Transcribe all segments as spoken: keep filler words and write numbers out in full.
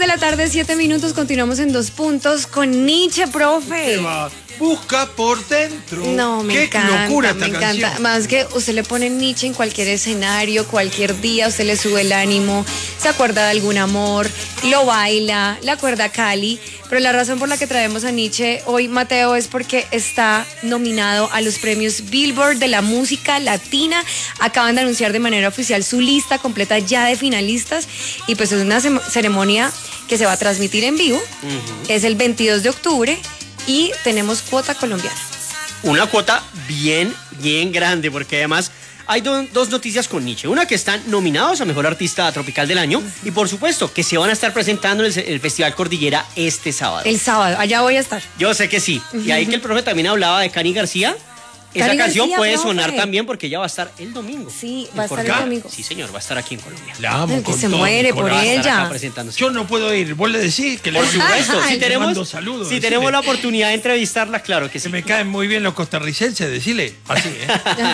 de la tarde, siete minutos, continuamos en Dos Puntos con Nietzsche, profe. Busca por dentro. No, me Qué encanta, locura me esta encanta. canción. Más que usted le pone Nietzsche en cualquier escenario, cualquier día, usted le sube el ánimo, se acuerda de algún amor, lo baila, le acuerda a Cali. Pero la razón por la que traemos a Nietzsche hoy, Mateo, es porque está nominado a los premios Billboard de la música latina. Acaban de anunciar de manera oficial su lista completa ya de finalistas y pues es una ceremonia que se va a transmitir en vivo. Uh-huh. Es el veintidós de octubre y tenemos cuota colombiana. Una cuota bien, bien grande, porque además hay do, dos noticias con Nietzsche. Una, que están nominados a Mejor Artista Tropical del Año, y por supuesto que se van a estar presentando en el, el Festival Cordillera este sábado. El sábado, allá voy a estar. Yo sé que sí. Uh-huh. Y ahí que el profe también hablaba de Cani García. Esa Cani canción García, puede profe. sonar también porque ella va a estar el domingo. Sí, va a estar el domingo. Sí, señor, va a estar aquí en Colombia. La amo el que con se todo muere por ella. Yo no puedo ir. ¿Vos le decís que le Por supuesto, si tenemos, saludos, si tenemos la oportunidad de entrevistarla, claro que sí. Que me caen muy bien los costarricenses, decirle así, ¿eh?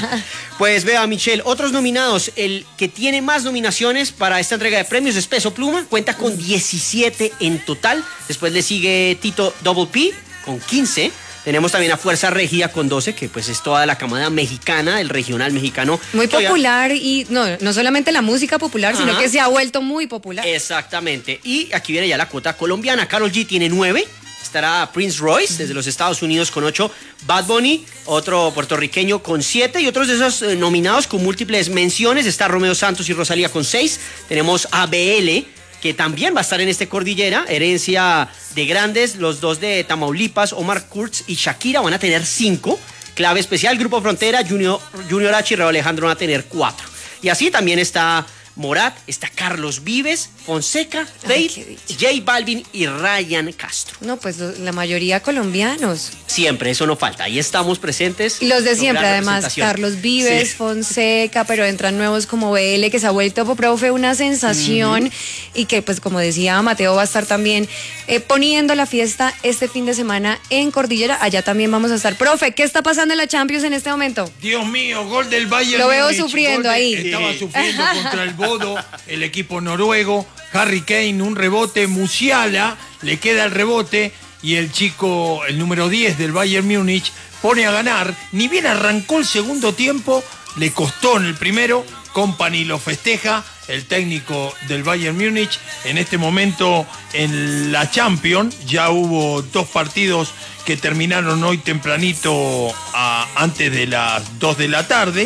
Pues vea, Michelle, otros nominados. El que tiene más nominaciones para esta entrega de premios es Peso Pluma, cuenta con diecisiete en total. Después le sigue Tito Double P con quince. Tenemos también a Fuerza Régida con doce, que pues es toda la camada mexicana, el regional mexicano. Muy popular y no, no solamente la música popular, Ajá. sino que se ha vuelto muy popular. Exactamente. Y aquí viene ya la cuota colombiana. Karol G tiene nueve. Estará Prince Royce desde los Estados Unidos con ocho. Bad Bunny, otro puertorriqueño con siete. Y otros de esos eh, nominados con múltiples menciones. Está Romeo Santos y Rosalía con seis. Tenemos A B L, que también va a estar en este Cordillera, herencia de grandes, los dos de Tamaulipas, Omar Kurz y Shakira van a tener cinco, Clave Especial, Grupo Frontera, Junior, Junior H y Raúl Alejandro van a tener cuatro. Y así también está Morat, está Carlos Vives, Fonseca, Feid, J Balvin y Ryan Castro. No, pues la mayoría colombianos. Siempre, eso no falta, ahí estamos presentes. Y los de siempre, además, Carlos Vives, sí. Fonseca, pero entran nuevos como B L, que se ha vuelto, profe, una sensación, mm-hmm. y que, pues, como decía Mateo, va a estar también eh, poniendo la fiesta este fin de semana en Cordillera. Allá también vamos a estar. Profe, ¿qué está pasando en la Champions en este momento? Dios mío, gol del Bayern. Lo veo Múnich, sufriendo de, ahí. Estaba sí. sufriendo contra el Bodo, el equipo noruego. Harry Kane, un rebote, Musiala, le queda el rebote y el chico, el número diez del Bayern Múnich, pone a ganar. Ni bien arrancó el segundo tiempo, le costó en el primero. Kompany lo festeja, el técnico del Bayern Múnich. En este momento en la Champions ya hubo dos partidos que terminaron hoy tempranito a, antes de las dos de la tarde.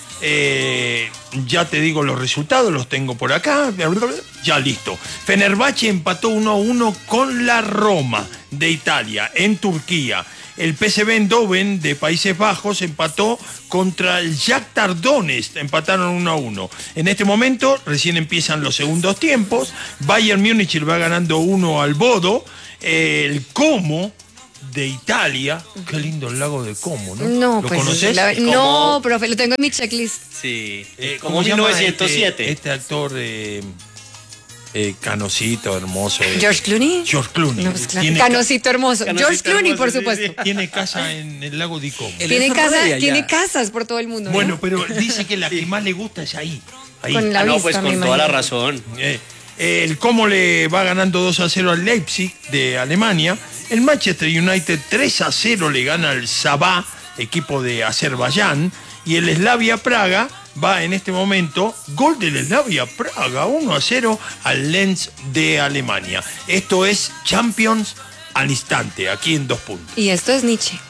Eh, ya te digo los resultados, los tengo por acá. Ya listo. Fenerbahce empató uno a uno con la Roma de Italia en Turquía. El P S V Eindhoven de Países Bajos empató contra el Shakhtar Donetsk, empataron uno a uno. En este momento recién empiezan los segundos tiempos. Bayern Múnich va ganando uno al Bodo. El Como de Italia, qué lindo el lago de Como, ¿no? No, ¿Lo pues conoces? La, no, profe, lo tengo en mi checklist. Sí, eh, como mil novecientos siete. Este, este actor eh, eh, Canocito, hermoso. Eh, ¿George Clooney? George Clooney. No, pues claro. Canocito hermoso. Canocito George Clooney, hermoso, por sí, supuesto. sí. Tiene casa en el lago de Como. Tiene, casa, tiene casas por todo el mundo. Bueno, ¿no? pero dice que la que más le gusta es ahí. ahí. Con la Ah, no, vista, pues me con imagino. toda la razón. Eh, el Como le va ganando dos a cero al Leipzig de Alemania. El Manchester United tres a cero le gana al Sabah, equipo de Azerbaiyán. Y el Slavia Praga va en este momento, gol del Slavia Praga, uno a cero al Lens de Alemania. Esto es Champions al instante, aquí en Dos Puntos. Y esto es Nietzsche.